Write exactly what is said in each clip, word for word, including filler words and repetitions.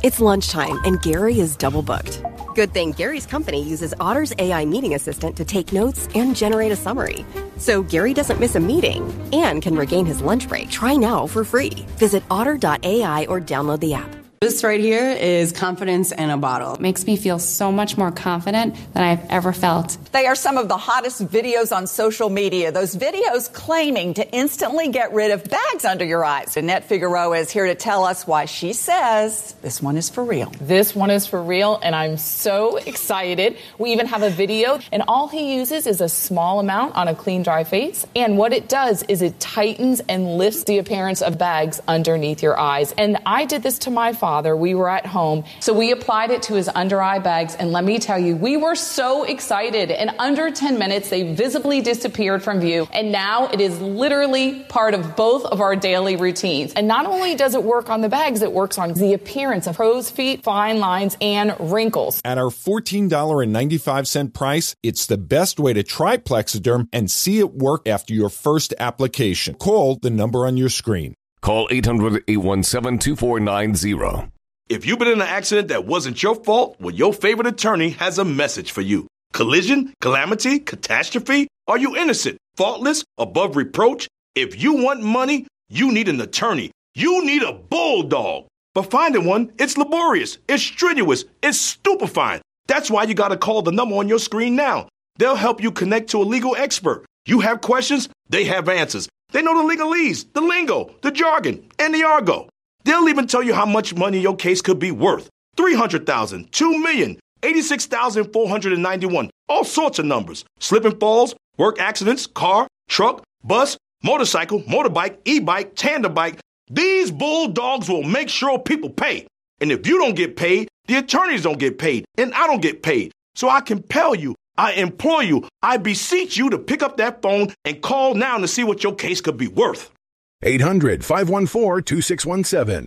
It's lunchtime, and Gary is double booked. Good thing Gary's company uses Otter's A I meeting assistant to take notes and generate a summary. So Gary doesn't miss a meeting and can regain his lunch break. Try now for free. Visit otter dot A I or download the app. This right here is confidence in a bottle. It makes me feel so much more confident than I've ever felt. They are some of the hottest videos on social media. Those videos claiming to instantly get rid of bags under your eyes. Annette Figueroa is here to tell us why she says this one is for real. This one is for real, and I'm so excited. We even have a video, and all he uses is a small amount on a clean, dry face. And what it does is it tightens and lifts the appearance of bags underneath your eyes. And I did this to my father. We were at home, so we applied it to his under eye bags, and let me tell you, we were so excited. In under ten minutes, they visibly disappeared from view, and now it is literally part of both of our daily routines. And not only does it work on the bags, it works on the appearance of crow's feet, fine lines, and wrinkles. At our fourteen ninety-five price, it's the best way to try Plexiderm and see it work after your first application. Call the number on your screen. Call eight hundred, eight one seven, two four nine zero. If you've been in an accident that wasn't your fault, well, your favorite attorney has a message for you. Collision, calamity, catastrophe? Are you innocent, faultless, above reproach? If you want money, you need an attorney. You need a bulldog. But finding one, it's laborious, it's strenuous, it's stupefying. That's why you got to call the number on your screen now. They'll help you connect to a legal expert. You have questions, they have answers. They know the legalese, the lingo, the jargon, and the argot. They'll even tell you how much money your case could be worth. three hundred thousand dollars, two million dollars, eighty-six thousand four hundred ninety-one, all sorts of numbers. Slip and falls, work accidents, car, truck, bus, motorcycle, motorbike, e-bike, tandem bike. These bulldogs will make sure people pay. And if you don't get paid, the attorneys don't get paid, and I don't get paid. So I compel you, I implore you, I beseech you to pick up that phone and call now to see what your case could be worth. eight hundred, five one four, two six one seven.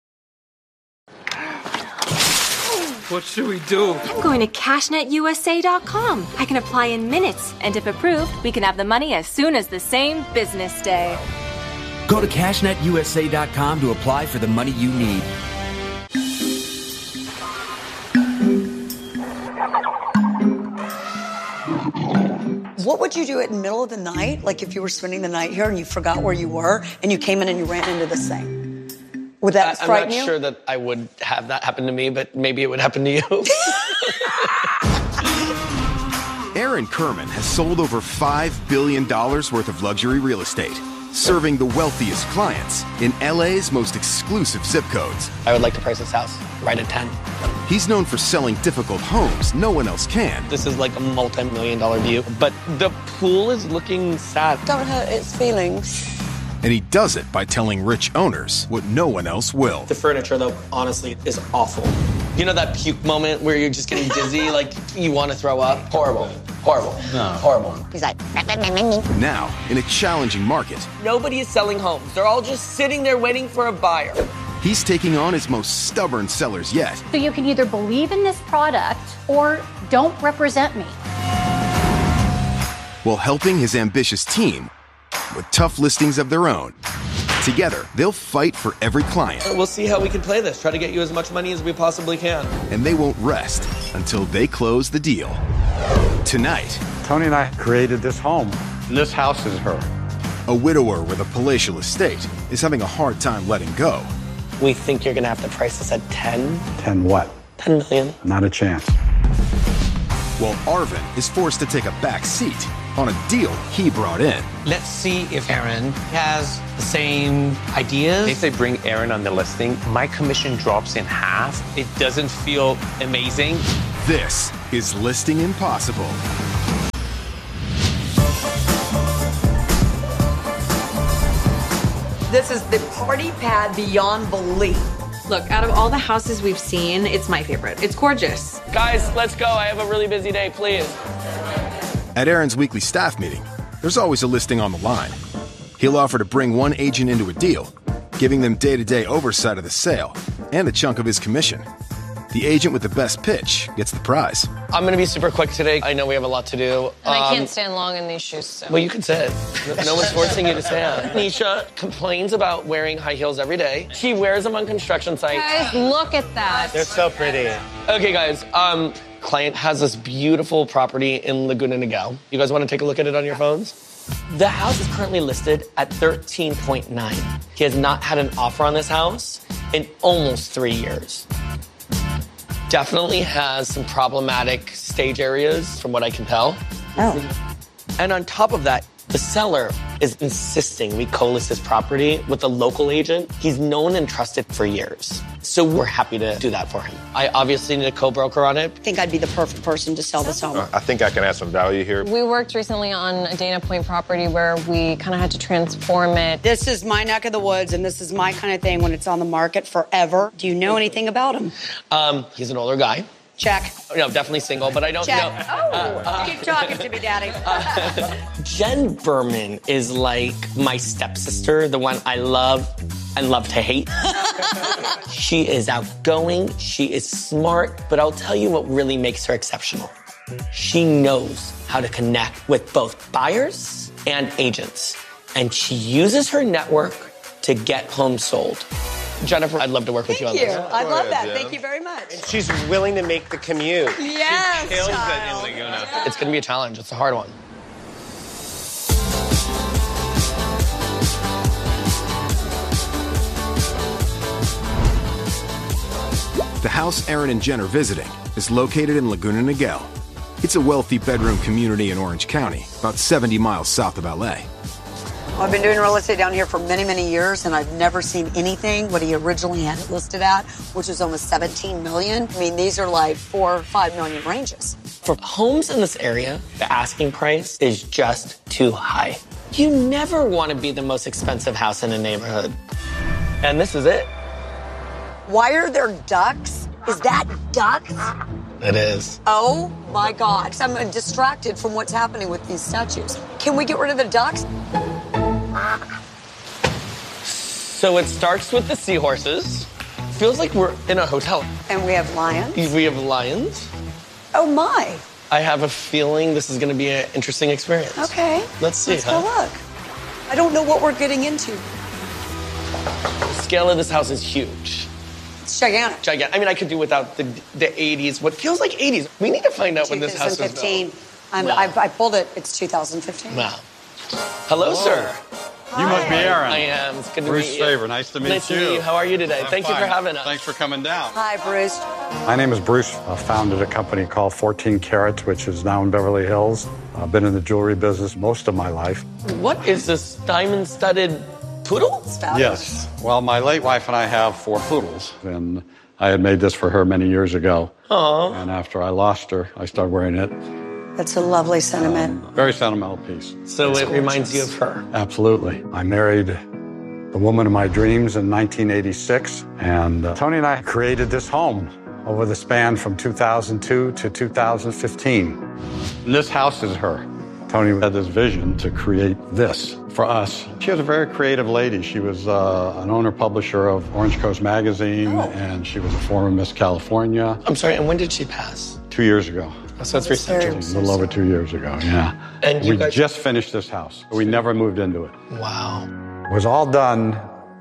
What should we do? I'm going to cashnet U S A dot com. I can apply in minutes, and if approved, we can have the money as soon as the same business day. Go to cashnet U S A dot com to apply for the money you need. What would you do at the middle of the night, like if you were spending the night here and you forgot where you were and you came in and you ran into this thing? Would that I, frighten you? you? I'm not sure that I would have that happen to me, but maybe it would happen to you. Aaron Kerman has sold over five billion dollars worth of luxury real estate, serving the wealthiest clients in L A's most exclusive zip codes. I would like to price this house right at ten. He's known for selling difficult homes no one else can. This is like a multi-million dollar view, but the pool is looking sad. Don't hurt its feelings. And he does it by telling rich owners what no one else will. The furniture, though, honestly, is awful. You know that puke moment where you're just getting dizzy, like you want to throw up? Horrible. Horrible. No. Horrible. He's like, now, in a challenging market, nobody is selling homes. They're all just sitting there waiting for a buyer. He's taking on his most stubborn sellers yet. So you can either believe in this product or don't represent me. While helping his ambitious team with tough listings of their own. Together, they'll fight for every client. We'll see how we can play this. Try to get you as much money as we possibly can. And they won't rest until they close the deal. Tonight, Tony and I created this home. This house is her. A widower with a palatial estate is having a hard time letting go. We think you're going to have to price this at ten. ten what? ten million. Not a chance. While Arvin is forced to take a back seat on a deal he brought in. Let's see if Aaron has the same ideas. If they bring Aaron on the listing, my commission drops in half. It doesn't feel amazing. This is Listing Impossible. This is the party pad beyond belief. Look, out of all the houses we've seen, it's my favorite. It's gorgeous. Guys, let's go. I have a really busy day, please. At Aaron's weekly staff meeting, there's always a listing on the line. He'll offer to bring one agent into a deal, giving them day-to-day oversight of the sale and a chunk of his commission. The agent with the best pitch gets the prize. I'm going to be super quick today. I know we have a lot to do. And um, I can't stand long in these shoes, so. Well, you can sit. No one's forcing you to stand. Nisha complains about wearing high heels every day. She wears them on construction sites. Guys, look at that. They're so pretty. Okay, guys. Um, client has this beautiful property in Laguna Niguel. You guys want to take a look at it on your phones? The house is currently listed at thirteen point nine. He has not had an offer on this house in almost three years. Definitely has some problematic stage areas from what I can tell. Oh. And on top of that, the seller is insisting we co-list his property with a local agent. He's known and trusted for years. So we're happy to do that for him. I obviously need a co-broker on it. I think I'd be the perfect person to sell this home. I think I can add some value here. We worked recently on a Dana Point property where we kind of had to transform it. This is my neck of the woods, and this is my kind of thing when it's on the market forever. Do you know anything about him? Um, he's an older guy. Check. No, definitely single, but I don't Check. know. Oh, Uh, uh, keep talking to me, Daddy. uh, Jen Berman is like my stepsister, the one I love and love to hate. She is outgoing, she is smart, but I'll tell you what really makes her exceptional. She knows how to connect with both buyers and agents, and she uses her network to get homes sold. Jennifer, I'd love to work with Thank you on you. this. I love that. Thank you very much. And she's willing to make the commute. Yes, She kills child. it in Laguna. It's going to be a challenge. It's a hard one. The house Aaron and Jen are visiting is located in Laguna Niguel. It's a wealthy bedroom community in Orange County, about seventy miles south of L A. Well, I've been doing real estate down here for many, many years, and I've never seen anything what he originally had it listed at, which was almost seventeen million. I mean, these are like four or five million ranges. For homes in this area, the asking price is just too high. You never want to be the most expensive house in a neighborhood. And this is it. Why are there ducks? Is that ducks? It is. Oh my God. I'm distracted from what's happening with these statues. Can we get rid of the ducks? So it starts with the seahorses. Feels like we're in a hotel. And we have lions. We have lions. Oh my. I have a feeling this is going to be an interesting experience. Okay. Let's see, Let's huh? go look. I don't know what we're getting into. The scale of this house is huge. It's gigantic. Gigantic. I mean, I could do without the the eighties. What feels like eighties. We need to find out when this house was built. twenty fifteen. I'm, Wow. I, I pulled it. It's two thousand fifteen. Wow. Hello, sir. You must be Aaron. I am. It's good to Bruce meet you. Favor. Nice to meet nice you. to meet you. How are you today? I'm Thank you for fine. having us. Thanks for coming down. Hi, Bruce. My name is Bruce. I founded a company called fourteen Carats, which is now in Beverly Hills. I've been in the jewelry business most of my life. What is this diamond-studded poodle? Yes. Well, my late wife and I have four poodles, and I had made this for her many years ago. Aww. And after I lost her, I started wearing it. That's a lovely sentiment. Very sentimental piece. So it reminds you of her. Absolutely. I married the woman of my dreams in nineteen eighty-six, and uh, Tony and I created this home over the span from two thousand two to two thousand fifteen. And this house is her. Tony had this vision to create this for us. She was a very creative lady. She was uh, an owner-publisher of Orange Coast Magazine, Oh. and she was a former Miss California. I'm sorry, and when did she pass? Two years ago. Oh, so it's recent. A little over two years ago, yeah. And you we guys- just finished this house. We never moved into it. Wow. It was all done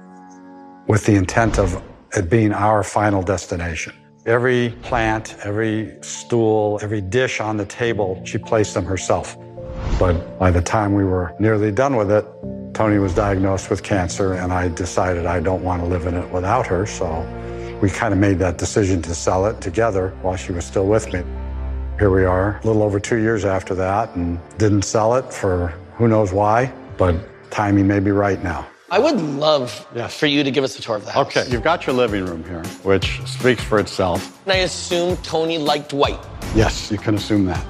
with the intent of it being our final destination. Every plant, every stool, every dish on the table, she placed them herself. But by the time we were nearly done with it, Tony was diagnosed with cancer, and I decided I don't want to live in it without her, so we kind of made that decision to sell it together while she was still with me. Here we are, a little over two years after that, and didn't sell it for who knows why, but timing may be right now. I would love for you to give us a tour of the house. Okay, you've got your living room here, which speaks for itself. And I assume Tony liked white. Yes, you can assume that.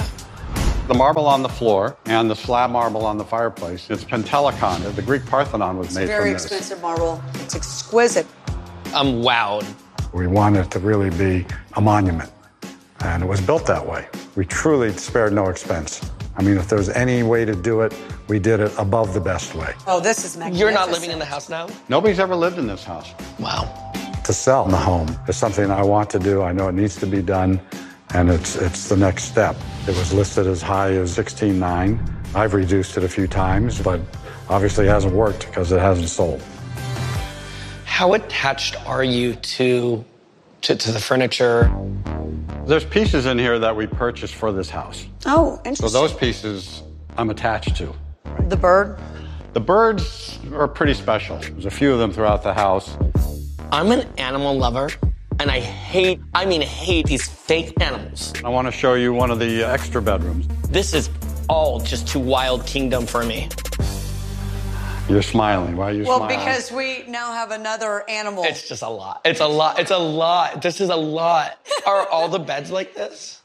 The marble on the floor and the slab marble on the fireplace, it's Pentelicon. The Greek Parthenon was It's made very from this. expensive marble. It's exquisite. I'm wowed. We wanted it to really be a monument, and it was built that way. We truly spared no expense. I mean, if there was any way to do it, we did it above the best way. Oh, this is magnificent. You're not living in the house now? Nobody's ever lived in this house. Wow. to sell the home. It's something I want to do. I know it needs to be done, and it's it's the next step. It was listed as high as sixteen nine. I've reduced it a few times, but obviously it hasn't worked because it hasn't sold. How attached are you to, to, to the furniture? There's pieces in here that we purchased for this house. Oh, interesting. So those pieces I'm attached to. The bird? The birds are pretty special. There's a few of them throughout the house. I'm an animal lover, and I hate, I mean hate these fake animals. I want to show you one of the extra bedrooms. This is all just too wild kingdom for me. You're smiling. Why are you well, smiling? Well, because we now have another animal. It's just a lot. It's a lot. It's a lot. This is a lot. Are all the beds like this?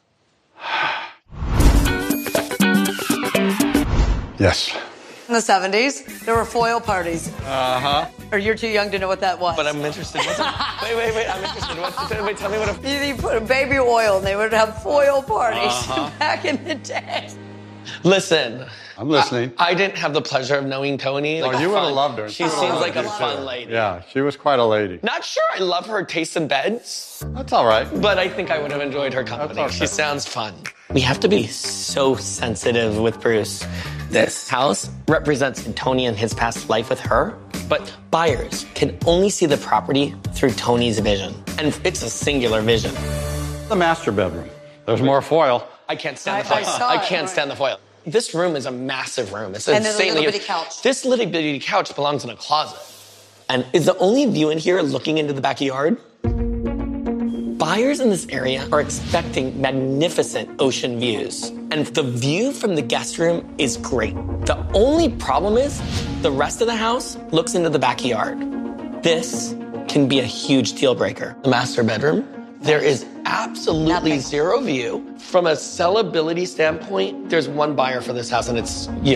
Yes. In the seventies, there were foil parties. Uh-huh. Or you're too young to know what that was. But I'm interested. What's it? Wait, wait, wait. I'm interested. What's it? Wait, tell me what a... You, you put baby oil and they would have foil parties uh-huh. back in the day. Listen. I'm listening. I, I didn't have the pleasure of knowing Tony. Like oh, you would have loved her. She seems like a fun too. lady. Yeah, she was quite a lady. Not sure I love her taste in beds. That's all right. But I think I would have enjoyed her company. Okay. She sounds fun. We have to be so sensitive with Bruce. This house represents Tony and his past life with her, but buyers can only see the property through Tony's vision. And it's a singular vision. The master bedroom. There's more foil. I can't stand the foil. I, I, I can't stand the foil. This room is a massive room. It's and insanely a little bitty couch. This little bitty couch belongs in a closet. And is the only view in here looking into the backyard? Buyers in this area are expecting magnificent ocean views. And the view from the guest room is great. The only problem is the rest of the house looks into the backyard. This can be a huge deal breaker. The master bedroom, there is absolutely Nothing. zero view. From a sellability standpoint, there's one buyer for this house, and it's you.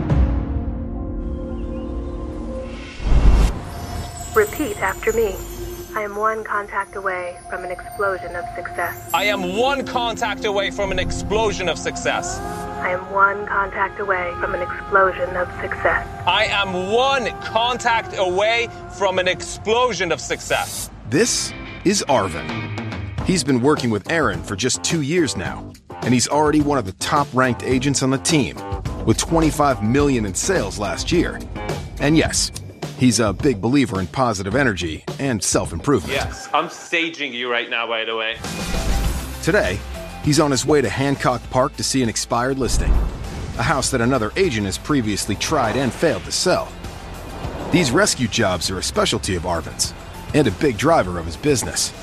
Repeat after me. I am one contact away from an explosion of success. I am one contact away from an explosion of success. I am one contact away from an explosion of success. I am one contact away from an explosion of success. This is Arvin. He's been working with Aaron for just two years now, and he's already one of the top-ranked agents on the team, with twenty-five million dollars in sales last year. And yes, he's a big believer in positive energy and self-improvement. Yes, I'm staging you right now, by the way. Today, he's on his way to Hancock Park to see an expired listing, a house that another agent has previously tried and failed to sell. These rescue jobs are a specialty of Arvin's, and a big driver of his business.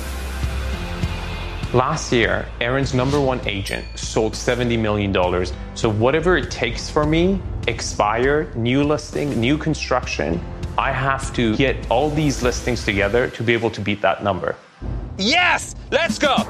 Last year, Aaron's number one agent sold seventy million dollars. So whatever it takes for me, expired, new listing, new construction, I have to get all these listings together to be able to beat that number. Yes! Let's go!